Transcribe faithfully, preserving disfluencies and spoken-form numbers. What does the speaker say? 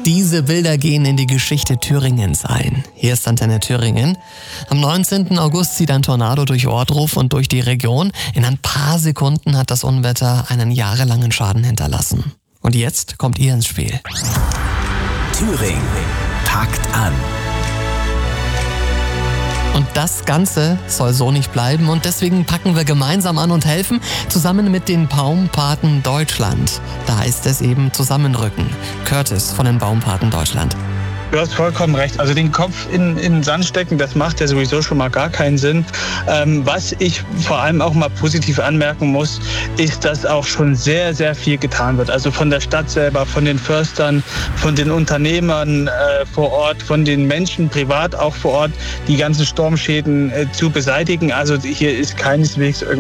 Diese Bilder gehen in die Geschichte Thüringens ein. Hier ist Antenne Thüringen. Am neunzehnten August zieht ein Tornado durch Ohrdruf und durch die Region. In ein paar Sekunden hat das Unwetter einen jahrelangen Schaden hinterlassen. Und jetzt kommt ihr ins Spiel. Thüringen packt an. Und das Ganze soll so nicht bleiben und deswegen packen wir gemeinsam an und helfen, zusammen mit den Baumpaten Deutschland. Da heißt es eben zusammenrücken. Curtis von den Baumpaten Deutschland. Du hast vollkommen recht. Also den Kopf in, in den Sand stecken, das macht ja sowieso schon mal gar keinen Sinn. Ähm, was ich vor allem auch mal positiv anmerken muss, ist, dass auch schon sehr, sehr viel getan wird. Also von der Stadt selber, von den Förstern, von den Unternehmern äh, vor Ort, von den Menschen privat auch vor Ort, die ganzen Sturmschäden äh, zu beseitigen. Also hier ist keineswegs irgendwie